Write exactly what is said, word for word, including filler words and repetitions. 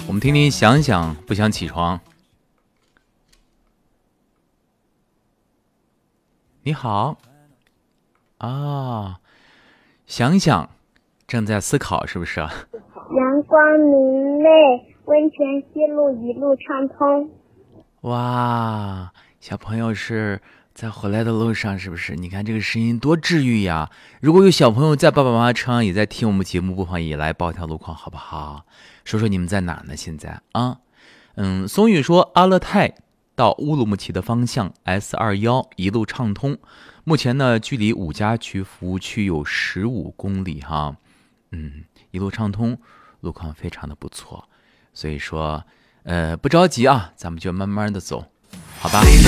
我们听听想想不想起床。你好啊，想想正在思考是不是？ 阳光明媚，温泉西路一路畅通。 哇，小朋友是在回来的路上是不是？你看这个声音多治愈呀！如果有小朋友在爸爸妈妈车上也在听我们节目，不妨也来报条路况好不好？说说你们在哪儿呢？现在啊，嗯，松雨说阿勒泰到乌鲁木齐的方向 S 二一一路畅通，目前呢距离五家区服务区有十五公里哈，嗯，一路畅通，路况非常的不错，所以说呃不着急啊，咱们就慢慢的走，好吧。